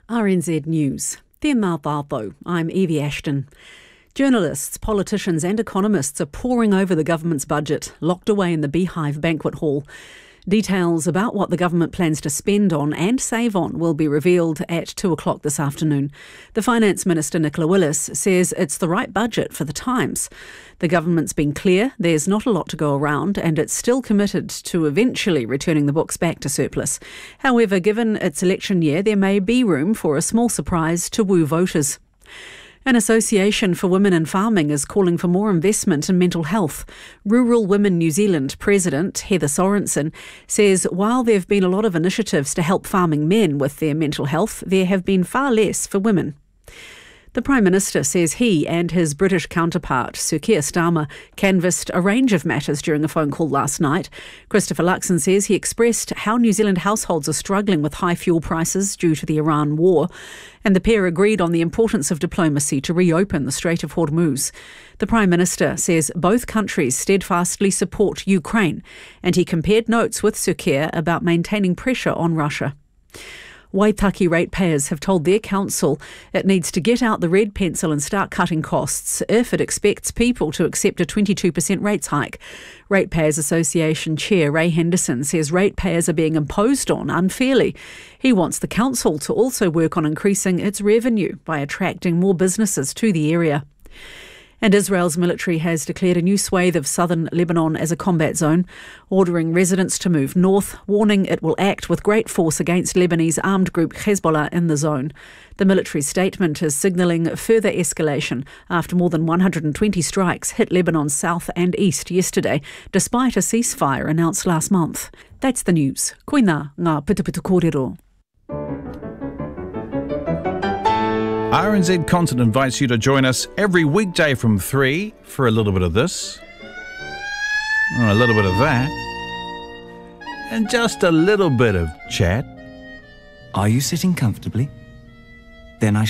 RNZ News. Tēnā tātou. I'm Evie Ashton. Journalists, politicians and economists are poring over the government's budget, locked away in the Beehive banquet hall. Details about what the government plans to spend on and save on will be revealed at 2 o'clock this afternoon. The Finance Minister, Nicola Willis, says it's the right budget for the times. The government's been clear there's not a lot to go around and it's still committed to eventually returning the books back to surplus. However, given its election year, there may be room for a small surprise to woo voters. An association for women in farming is calling for more investment in mental health. Rural Women New Zealand President Heather Sorensen says while there have been a lot of initiatives to help farming men with their mental health, there have been far less for women. The Prime Minister says he and his British counterpart, Sir Keir Starmer, canvassed a range of matters during a phone call last night. Christopher Luxon says he expressed how New Zealand households are struggling with high fuel prices due to the Iran war, and the pair agreed on the importance of diplomacy to reopen the Strait of Hormuz. The Prime Minister says both countries steadfastly support Ukraine, and he compared notes with Sir Keir about maintaining pressure on Russia. Waitaki ratepayers have told their council it needs to get out the red pencil and start cutting costs if it expects people to accept a 22% rates hike. Ratepayers Association Chair Ray Henderson says ratepayers are being imposed on unfairly. He wants the council to also work on increasing its revenue by attracting more businesses to the area. And Israel's military has declared a new swathe of southern Lebanon as a combat zone, ordering residents to move north, warning it will act with great force against Lebanese armed group Hezbollah in the zone. The military statement is signalling further escalation after more than 120 strikes hit Lebanon's south and east yesterday, despite a ceasefire announced last month. That's the news. Koina ngā pitupitu kōrero. RNZ Content invites you to join us every weekday from 3 for a little bit of this, a little bit of that, and just a little bit of chat. Are you sitting comfortably? Then I